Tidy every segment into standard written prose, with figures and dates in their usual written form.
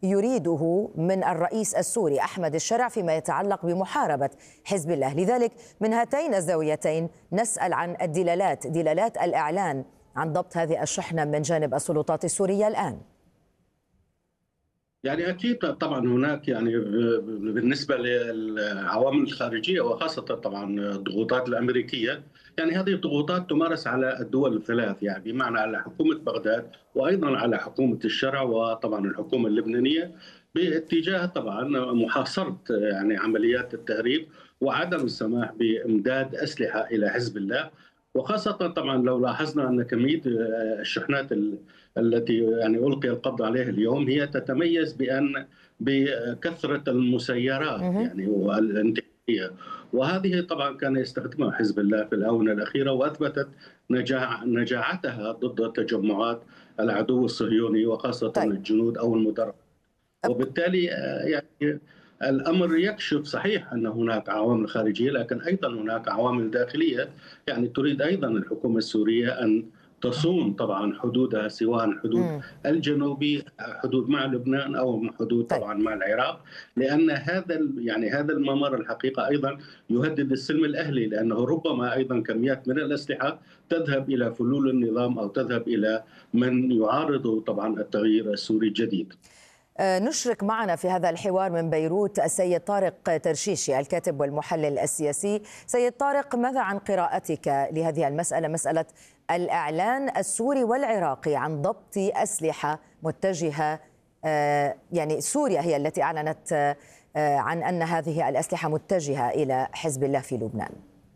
يريده من الرئيس السوري أحمد الشرع فيما يتعلق بمحاربة حزب الله. لذلك من هاتين الزاويتين نسأل عن دلالات الإعلان عن ضبط هذه الشحنة من جانب السلطات السورية الآن. يعني أكيد طبعا هناك يعني بالنسبة للعوامل الخارجية وخاصة طبعا الضغوطات الأمريكية، يعني هذه الضغوطات تمارس على الدول الثلاث، يعني بمعنى على حكومة بغداد وأيضا على حكومة الشرع وطبعا الحكومة اللبنانية، باتجاه طبعا محاصرة يعني عمليات التهريب وعدم السماح بإمداد أسلحة إلى حزب الله. وخاصة طبعا لو لاحظنا أن كمية الشحنات التي يعني ألقي القبض عليها اليوم هي تتميز بكثرة المسيرات يعني والانتهاكية، وهذه طبعا كان يستخدمها حزب الله في الآونة الأخيرة وأثبتت نجاعتها ضد تجمعات العدو الصهيوني وخاصة الجنود أو المدرعات. وبالتالي يعني الأمر يكشف صحيح أن هناك عوامل خارجية، لكن أيضا هناك عوامل داخلية. يعني تريد أيضا الحكومة السورية أن تصون طبعا حدودها، سواء حدود الجنوبي حدود مع لبنان أو حدود طبعا مع العراق، لأن هذا الممر الحقيقة أيضا يهدد السلم الأهلي، لأنه ربما أيضا كميات من الأسلحة تذهب إلى فلول النظام أو تذهب إلى من يعارض طبعا التغيير السوري الجديد. نشرك معنا في هذا الحوار من بيروت السيد طارق ترشيشي الكاتب والمحلل السياسي. سيد طارق، ماذا عن قراءتك لهذه المسألة، مسألة الإعلان السوري والعراقي عن ضبط أسلحة متجهة، يعني سوريا هي التي أعلنت عن أن هذه الأسلحة متجهة إلى حزب الله في لبنان؟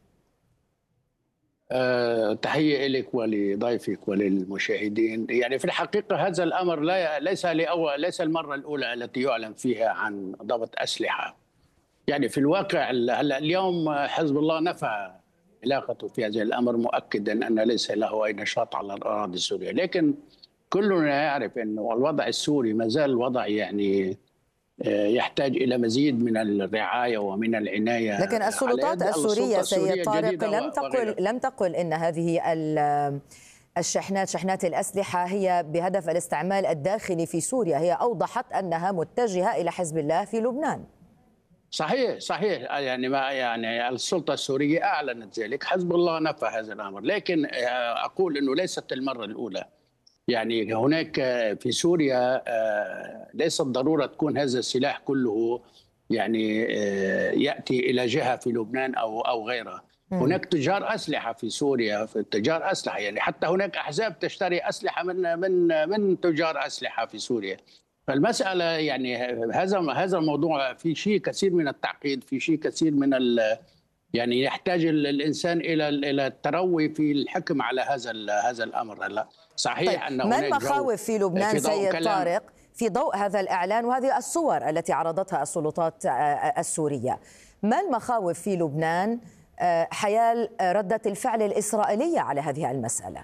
تحية لك ولضيفك وللمشاهدين. يعني في الحقيقة هذا الأمر ليس المرة الأولى التي يعلن فيها عن ضبط أسلحة. يعني في الواقع اليوم حزب الله نفى علاقته في هذا الأمر، مؤكدا أن ليس له أي نشاط على الأراضي السورية، لكن كلنا يعرف أنه الوضع السوري ما زال وضع يعني يحتاج إلى مزيد من الرعاية ومن العناية. لكن السلطات السورية سيد طارق لم تقل إن هذه شحنات الأسلحة هي بهدف الاستعمال الداخلي في سوريا، هي أوضحت أنها متجهة إلى حزب الله في لبنان. صحيح يعني السلطة السورية أعلنت ذلك، حزب الله نفى هذا الأمر، لكن أقول أنه ليست المرة الأولى. يعني هناك في سوريا ليست ضرورة تكون هذا السلاح كله يعني يأتي إلى جهة في لبنان أو غيرها. هناك تجار أسلحة في سوريا، تجار أسلحة، يعني حتى هناك أحزاب تشتري أسلحة من تجار أسلحة في سوريا. فالمسألة يعني هذا الموضوع في شيء كثير من التعقيد، في شيء كثير من يعني يحتاج الإنسان إلى التروي في الحكم على هذا الأمر. هلا صحيح أن ما المخاوف في لبنان سيد طارق في ضوء هذا الإعلان وهذه الصور التي عرضتها السلطات السورية؟ ما المخاوف في لبنان حيال ردة الفعل الإسرائيلية على هذه المسألة؟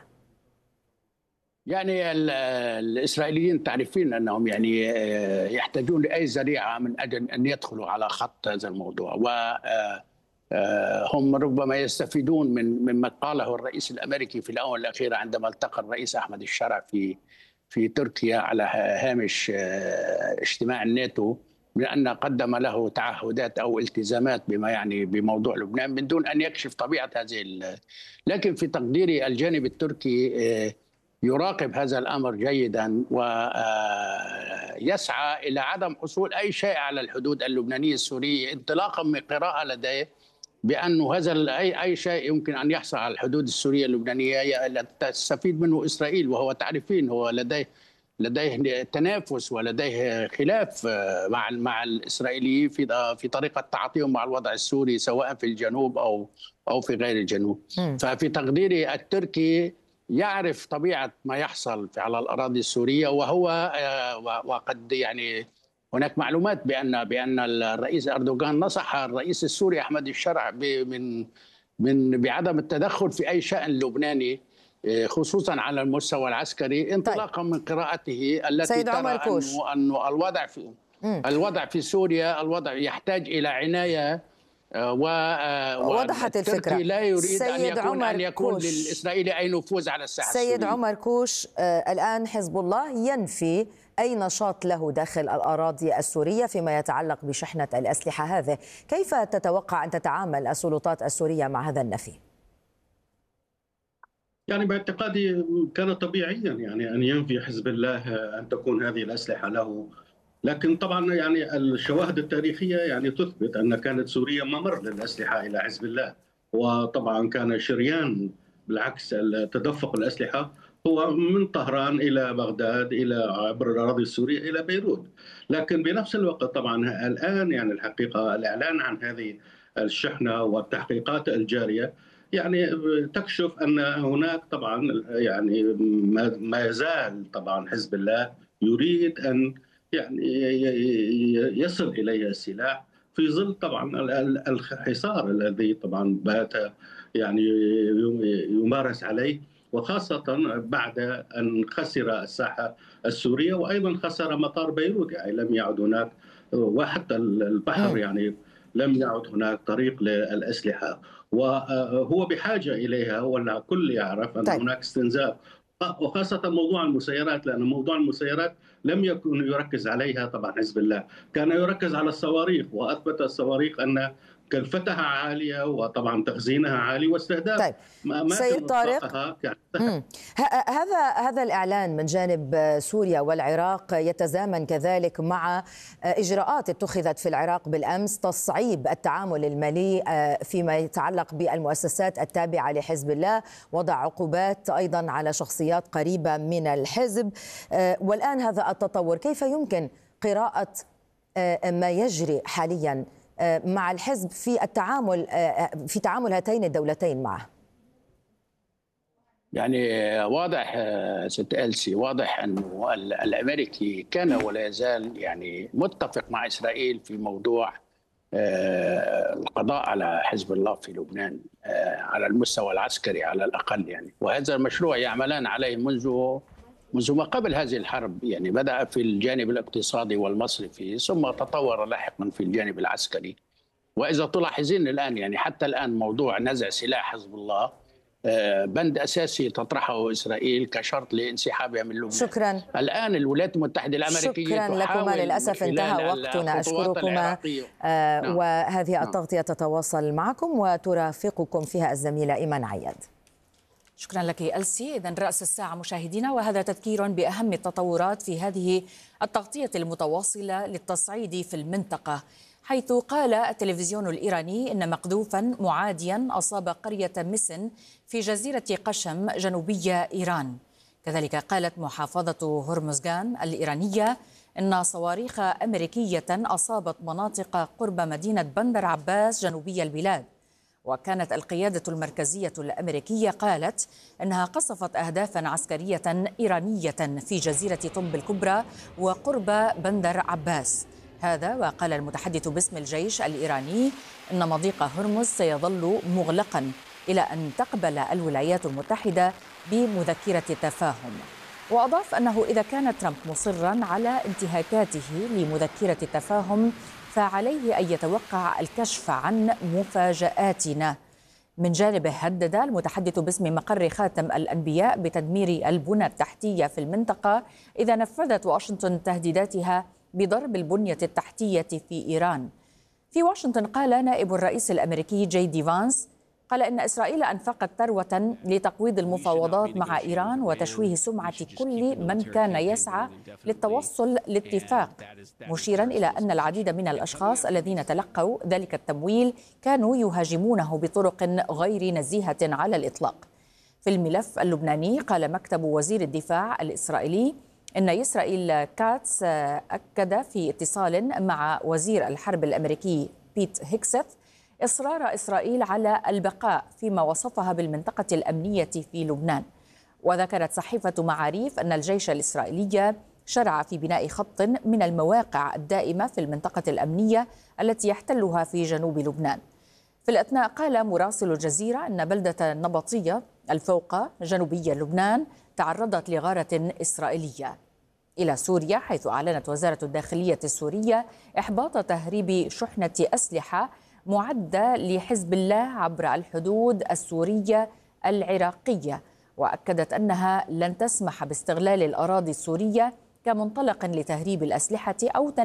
يعني الإسرائيليين تعرفين أنهم يعني يحتاجون لأي ذريعة من أجل أن يدخلوا على خط هذا الموضوع، هم ربما يستفيدون مما قاله الرئيس الأمريكي في الآونة الأخيرة عندما التقى الرئيس أحمد الشرع في تركيا على هامش اجتماع الناتو، من أن قدم له تعهدات أو التزامات بما يعني بموضوع لبنان من دون أن يكشف طبيعة هذه لكن في تقديري الجانب التركي يراقب هذا الأمر جيدا ويسعى إلى عدم حصول أي شيء على الحدود اللبنانية السورية، انطلاقا من قراءة لديه بأنه هذا أي شيء يمكن أن يحصل على الحدود السورية اللبنانية تستفيد منه إسرائيل. وهو تعرفين هو لديه تنافس ولديه خلاف مع الإسرائيليين في طريقة تعاطيهم مع الوضع السوري، سواء في الجنوب أو في غير الجنوب. ففي تقديري التركي يعرف طبيعة ما يحصل على الأراضي السورية، وقد يعني هناك معلومات بأن الرئيس أردوغان نصح الرئيس السوري أحمد الشرع بعدم التدخل في أي شأن لبناني، خصوصا على المستوى العسكري، انطلاقا من قراءته التي ترى أن الوضع في سوريا الوضع يحتاج إلى عناية، وضحت الفكرة. لا يريد أن يكون للإسرائيلي أي نفوذ على الساحة سيد السورية. عمر كوش، الآن حزب الله ينفي أي نشاط له داخل الأراضي السورية فيما يتعلق بشحنة الأسلحة هذه. كيف تتوقع أن تتعامل السلطات السورية مع هذا النفي؟ يعني باعتقادي كان طبيعيا يعني أن ينفي حزب الله أن تكون هذه الأسلحة له، لكن طبعا يعني الشواهد التاريخية يعني تثبت أن كانت سوريا ممر للأسلحة إلى حزب الله، وطبعا كان شريان بالعكس تدفق الأسلحة هو من طهران إلى بغداد إلى عبر الأراضي السورية إلى بيروت. لكن بنفس الوقت طبعا الآن يعني الحقيقة الإعلان عن هذه الشحنة والتحقيقات الجارية يعني تكشف أن هناك طبعا يعني ما يزال طبعا حزب الله يريد أن يعني يصل إليه السلاح في ظل طبعا الحصار الذي طبعا بات يعني يمارس عليه، وخاصة بعد أن خسر الساحة السورية وأيضا خسر مطار بيروت، يعني لم يعد هناك وحتى البحر يعني لم يعد هناك طريق للأسلحة، وهو بحاجة إليها، والكل يعرف أن هناك استنزاف، وخاصة موضوع المسيرات، لأن موضوع المسيرات لم يكن يركز عليها طبعا حزب الله، كان يركز على الصواريخ، وأثبت الصواريخ أن كلفتها عالية وطبعا تخزينها عالي واستهداف. طيب سيد طارق، هذا الإعلان من جانب سوريا والعراق يتزامن كذلك مع إجراءات اتخذت في العراق بالأمس تصعيب التعامل المالي فيما يتعلق بالمؤسسات التابعة لحزب الله، وضع عقوبات أيضا على شخصيات قريبة من الحزب، والآن هذا التطور كيف يمكن قراءة ما يجري حاليا مع الحزب في تعامل هاتين الدولتين معه؟ يعني واضح ست ألسي، واضح أنه الأمريكي كان ولا يزال يعني متفق مع إسرائيل في موضوع القضاء على حزب الله في لبنان على المستوى العسكري على الأقل يعني، وهذا المشروع يعملان عليه منذ ما قبل هذه الحرب، يعني بدأ في الجانب الاقتصادي والمصرفي ثم تطور لاحقا في الجانب العسكري. وإذا تلاحظين الآن يعني حتى الآن موضوع نزع سلاح حزب الله بند أساسي تطرحه إسرائيل كشرط لانسحابها من لبنان. شكرا. الآن الولايات المتحدة الأمريكية شكرا لكما، للأسف انتهى وقتنا. أشكركما وهذه التغطية تتواصل معكم وترافقكم فيها الزميلة إيمان عياد. شكرا لك ألسي. إذن رأس الساعة مشاهدينا، وهذا تذكير بأهم التطورات في هذه التغطية المتواصلة للتصعيد في المنطقة، حيث قال التلفزيون الإيراني إن مقذوفا معاديا أصاب قرية مسن في جزيرة قشم جنوبي إيران. كذلك قالت محافظة هرمزغان الإيرانية إن صواريخ أمريكية أصابت مناطق قرب مدينة بندر عباس جنوبي البلاد. وكانت القيادة المركزية الأمريكية قالت أنها قصفت أهدافا عسكرية إيرانية في جزيرة طنب الكبرى وقرب بندر عباس. هذا وقال المتحدث باسم الجيش الإيراني أن مضيق هرمز سيظل مغلقا إلى أن تقبل الولايات المتحدة بمذكرة تفاهم. وأضاف أنه إذا كان ترامب مصرا على انتهاكاته لمذكرة التفاهم فعليه أن يتوقع الكشف عن مفاجآتنا. من جانبه هدد المتحدث باسم مقر خاتم الأنبياء بتدمير البنى التحتية في المنطقة إذا نفذت واشنطن تهديداتها بضرب البنية التحتية في إيران. في واشنطن قال نائب الرئيس الأمريكي جي دي فانس قال إن إسرائيل أنفقت ثروة لتقويض المفاوضات مع إيران وتشويه سمعة كل من كان يسعى للتوصل لاتفاق، مشيرا إلى أن العديد من الأشخاص الذين تلقوا ذلك التمويل كانوا يهاجمونه بطرق غير نزيهة على الإطلاق. في الملف اللبناني قال مكتب وزير الدفاع الإسرائيلي إن إسرائيل كاتس أكد في اتصال مع وزير الحرب الأمريكي بيت هيكسث إصرار إسرائيل على البقاء فيما وصفها بالمنطقة الأمنية في لبنان. وذكرت صحيفة معاريف أن الجيش الإسرائيلي شرع في بناء خط من المواقع الدائمة في المنطقة الأمنية التي يحتلها في جنوب لبنان. في الأثناء قال مراسل الجزيرة أن بلدة نبطية الفوقة جنوبي لبنان تعرضت لغارة إسرائيلية. إلى سوريا، حيث أعلنت وزارة الداخلية السورية إحباط تهريب شحنة أسلحة معدة لحزب الله عبر الحدود السورية العراقية، وأكدت أنها لن تسمح باستغلال الأراضي السورية كمنطلق لتهريب الأسلحة أو